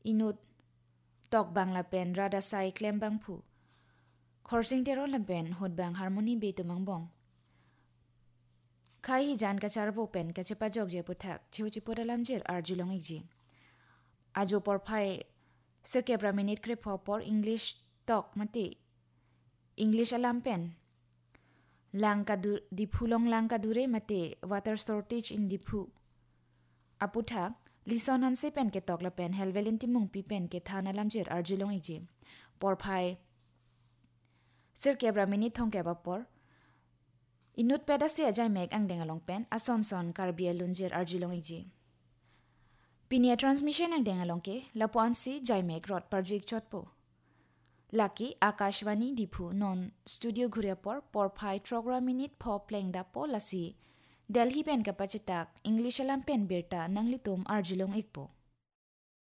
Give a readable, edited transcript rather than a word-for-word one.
inut tok bang la pen rada sai klem bang phu khorsing tero la pen hot bang harmony be to mang bong khai hi jan ka charbo pen ka chepa jok je puthak chiu chi podalam jer arjulong ikji ajo por phai sirke pra minute kre por english tok mati english alam pen langka diphu long langka dure mate water shortage in diphu aputhak lison han se pen ke tok la pen helvelin timung pi pen ke thana lamjer arjulong ikji por phai sirke pra minute thong ke ba por inut peda se ajai mek ang deng along pen ason son karbia lunjer arjulong ikji pinia transmission ang deng along ke lapuan si jai mek rot parjuik chotpo Lucky Akashvani Diphu non studio घुरे por phai program minute pho playing da po lasi Delhi pen kapachitak English alam pen birta nangli tum arjulong ikpo